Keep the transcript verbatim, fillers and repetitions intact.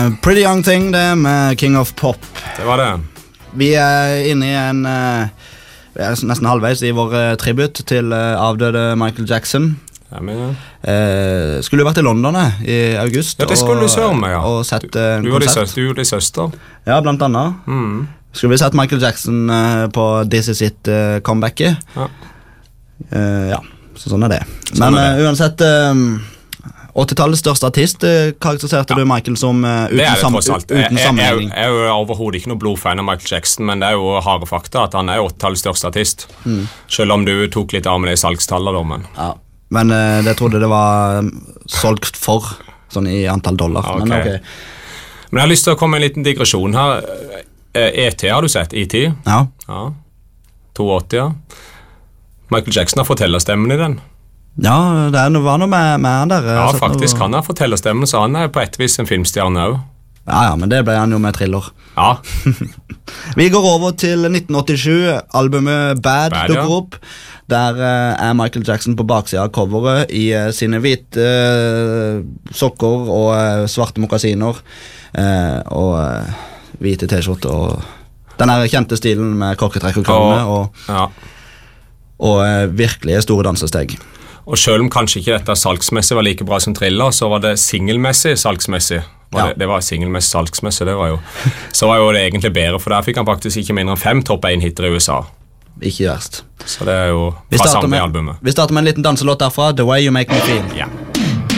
uh, Pretty Young Thing det med King of Pop. Det var det. Vi er inne i en uh, Vi er nesten halvveis i vår uh, tribut til uh, avdøde Michael Jackson. Ja, men, ja. uh, Skulle jo vært i London uh, i august. Ja, det skulle og, du søren med, ja. Og sett uh, en du, konsert. Du gjorde det søster. Ja, blant annet. Mm. Skulle vi sett Michael Jackson uh, på This Is It uh, comebacket. Ja. Uh, ja, så sånn er det. Sånn Men er det. Uh, uansett uh, åttitallets største artist uh, karakteriserte ja. du Michael som uh, uten, det er det, sam tross alt. uten jeg, sammenligning. Jeg, jeg er jo overhodet ikke noe blodfan av Michael Jackson, men det er jo harde fakta at han er åttitallets største artist. Mm. Selv om du tok litt av med det salgstallet da, men... Ja, men uh, det trodde det var solgt for, sånn i antall dollar. Okay. Men, okay. men jeg har lyst til å komme med en liten digresjon her. E T har du sett, E T? Ja. Ja. åttito, ja. Michael Jackson har fortellerstemmen i den. Ja, det er noe, var noe med, med han der. Ja, faktisk, noe... han har fortellerstemmen, så han er på et vis en filmstjerne også. Ja, ja, men det ble han jo med Thriller. Ja. Vi går over til nitten åttisju, albumet Bad, Bad dukker ja. opp. Der uh, er Michael Jackson på baksiden av coveret i uh, sine hvite uh, sokker og uh, svarte mokasiner uh, og uh, hvite t-skjorter og den her kjente stilen med korketrekk og krone og, ja. og uh, virkelig store dansesteg. Og selv om kanskje ikke dette salgsmessig var like bra som Thriller, så var det singelmessig salgsmessig. Ja. Det, det var singelmessig salgsmessig, det var jo. Så var jo det egentlig bedre, for der fikk han faktisk ikke mindre enn fem topp én hitter i U S A. Ikke verst. Så det er jo fra samme albumet. Vi starter med en liten danselåt derfra, The Way You Make Me Feel. Ja.